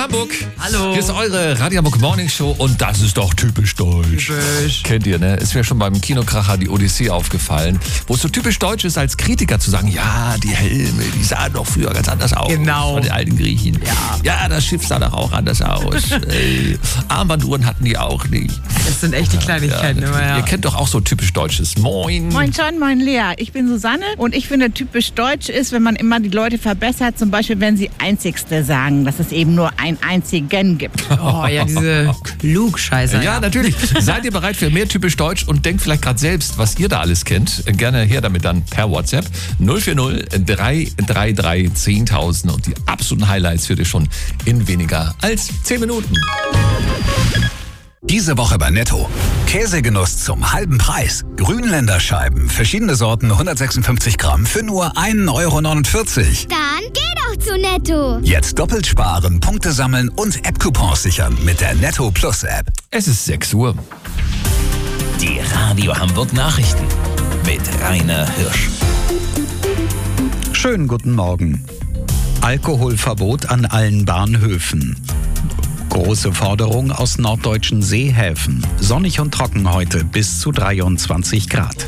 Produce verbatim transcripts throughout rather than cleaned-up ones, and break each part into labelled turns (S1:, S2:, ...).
S1: Hamburg.
S2: Hallo.
S1: Hier ist eure Radio Hamburg Morning Show und das ist doch typisch deutsch.
S2: Typisch.
S1: Kennt ihr, ne? Ist mir schon beim Kinokracher die Odyssee aufgefallen, wo es so typisch deutsch ist, als Kritiker zu sagen, ja, die Helme, die sahen doch früher ganz anders aus.
S2: Genau.
S1: Von den alten Griechen.
S2: Ja.
S1: Ja, das Schiff sah doch auch anders aus. Ey, Armbanduhren hatten die auch nicht.
S2: Das sind echt die Kleinigkeiten
S1: Ja,
S2: immer, ja.
S1: Ihr kennt doch auch so typisch deutsches. Moin.
S3: Moin John, moin Lea. Ich bin Susanne und ich finde, typisch deutsch ist, wenn man immer die Leute verbessert, zum Beispiel, wenn sie Einzigste sagen, dass es eben nur einen einzigen gibt.
S2: Oh ja, diese Klugscheißer.
S1: Ja, natürlich. Seid ihr bereit für mehr typisch deutsch und denkt vielleicht gerade selbst, was ihr da alles kennt? Gerne her damit dann per WhatsApp null vier null drei drei drei zehntausend und die absoluten Highlights für dich schon in weniger als zehn Minuten.
S4: Diese Woche bei Netto. Käsegenuss zum halben Preis. Grünländer Scheiben, verschiedene Sorten, hundertsechsundfünfzig Gramm für nur ein Euro neunundvierzig.
S5: Dann geh doch zu Netto.
S4: Jetzt doppelt sparen, Punkte sammeln und App-Coupons sichern mit der Netto Plus App.
S1: Es ist sechs Uhr.
S6: Die Radio Hamburg Nachrichten mit Rainer Hirsch.
S7: Schönen guten Morgen. Alkoholverbot an allen Bahnhöfen. Große Forderung aus norddeutschen Seehäfen. Sonnig und trocken heute bis zu dreiundzwanzig Grad.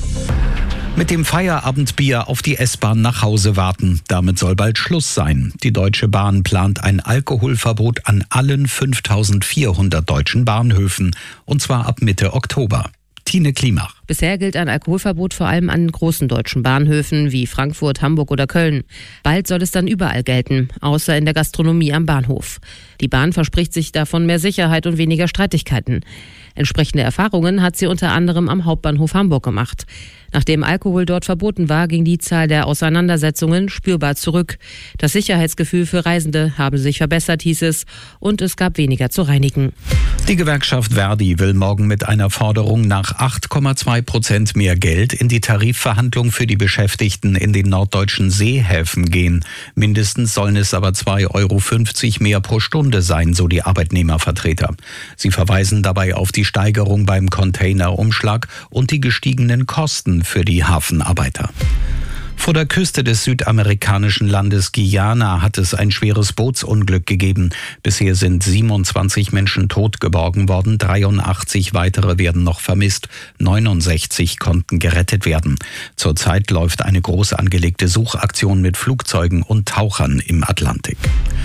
S7: Mit dem Feierabendbier auf die S-Bahn nach Hause warten. Damit soll bald Schluss sein. Die Deutsche Bahn plant ein Alkoholverbot an allen fünftausendvierhundert deutschen Bahnhöfen. Und zwar ab Mitte Oktober. Tine Klimach.
S8: Bisher gilt ein Alkoholverbot vor allem an großen deutschen Bahnhöfen wie Frankfurt, Hamburg oder Köln. Bald soll es dann überall gelten, außer in der Gastronomie am Bahnhof. Die Bahn verspricht sich davon mehr Sicherheit und weniger Streitigkeiten. Entsprechende Erfahrungen hat sie unter anderem am Hauptbahnhof Hamburg gemacht. Nachdem Alkohol dort verboten war, ging die Zahl der Auseinandersetzungen spürbar zurück. Das Sicherheitsgefühl für Reisende habe sich verbessert, hieß es, und es gab weniger zu reinigen.
S7: Die Gewerkschaft Verdi will morgen mit einer Forderung nach acht Komma zwei Prozent mehr Geld in die Tarifverhandlung für die Beschäftigten in den norddeutschen Seehäfen gehen. Mindestens sollen es aber zwei Euro fünfzig mehr pro Stunde sein, so die Arbeitnehmervertreter. Sie verweisen dabei auf die Steigerung beim Containerumschlag und die gestiegenen Kosten für die Hafenarbeiter. Vor der Küste des südamerikanischen Landes Guyana hat es ein schweres Bootsunglück gegeben. Bisher sind siebenundzwanzig Menschen tot geborgen worden, dreiundachtzig weitere werden noch vermisst, neunundsechzig konnten gerettet werden. Zurzeit läuft eine groß angelegte Suchaktion mit Flugzeugen und Tauchern im Atlantik.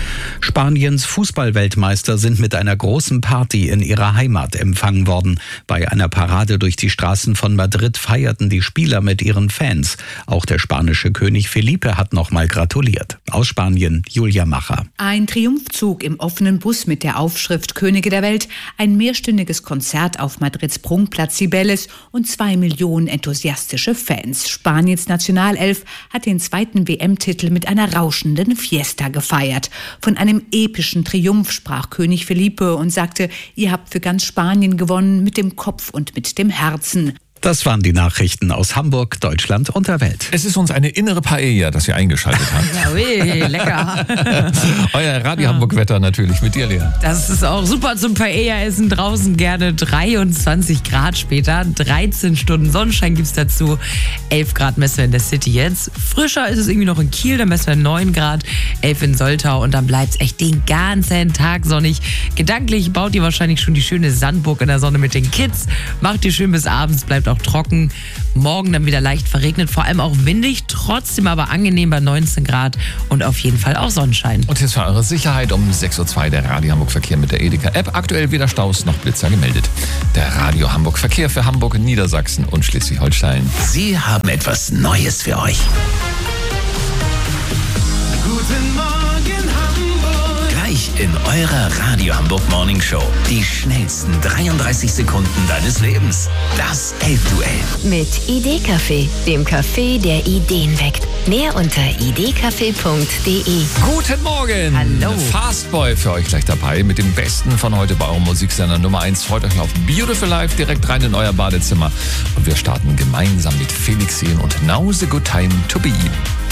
S7: Spaniens Fußballweltmeister sind mit einer großen Party in ihrer Heimat empfangen worden. Bei einer Parade durch die Straßen von Madrid feierten die Spieler mit ihren Fans. Auch der spanische König Felipe hat nochmal gratuliert. Aus Spanien, Julia Macher.
S9: Ein Triumphzug im offenen Bus mit der Aufschrift Könige der Welt, ein mehrstündiges Konzert auf Madrids Prunkplatz Cibeles und zwei Millionen enthusiastische Fans. Spaniens Nationalelf hat den zweiten W M-Titel mit einer rauschenden Fiesta gefeiert. Von einem epischen Triumph sprach König Felipe und sagte, ihr habt für ganz Spanien gewonnen, mit dem Kopf und mit dem Herzen.
S7: Das waren die Nachrichten aus Hamburg, Deutschland und der Welt.
S1: Es ist uns eine innere Paella, das ihr eingeschaltet habt.
S2: Ja, weh, lecker.
S1: Euer Radio Hamburg-Wetter natürlich mit dir, Lea.
S2: Das ist auch super zum Paella-Essen draußen, gerne dreiundzwanzig Grad später. dreizehn Stunden Sonnenschein gibt's dazu. elf Grad messen wir in der City jetzt. Frischer ist es irgendwie noch in Kiel, da messen wir neun Grad. elf in Soltau und dann bleibt's echt den ganzen Tag sonnig. Gedanklich baut ihr wahrscheinlich schon die schöne Sandburg in der Sonne mit den Kids. Macht ihr schön bis abends, bleibt auch trocken. Morgen dann wieder leicht verregnet, vor allem auch windig, trotzdem aber angenehm bei neunzehn Grad und auf jeden Fall auch Sonnenschein.
S1: Und jetzt für eure Sicherheit um sechs Uhr zwei der Radio Hamburg Verkehr mit der Edeka-App. Aktuell weder Staus noch Blitzer gemeldet. Der Radio Hamburg Verkehr für Hamburg, Niedersachsen und Schleswig-Holstein.
S6: Sie haben etwas Neues für euch.
S10: Guten Morgen Hamburg.
S6: Gleich in eurer Radio Hamburg Morning Show. Die schnellsten dreiunddreißig Sekunden deines Lebens. Das Elbduell.
S5: Mit Idee-Café, dem Café, der Ideen weckt. Mehr unter idee-café punkt de.
S1: Guten Morgen.
S2: Hallo.
S1: Fastboy für euch gleich dabei mit dem Besten von heute bei eurem Musiksender Nummer eins. Freut euch auf Beautiful Life direkt rein in euer Badezimmer. Und wir starten gemeinsam mit Felix Jähn und Now's a Good Time to Be.